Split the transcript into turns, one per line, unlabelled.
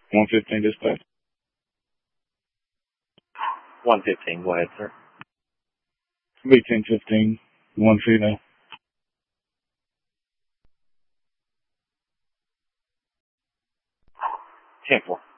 115 dispatch.
115, go ahead, sir.
Be 1015, one female.
10-4.